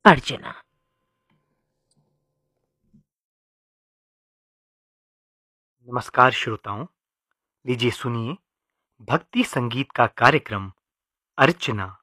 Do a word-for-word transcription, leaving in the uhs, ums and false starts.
अर्चना। नमस्कार श्रोताओं, लीजिए सुनिए भक्ति संगीत का कार्यक्रम अर्चना।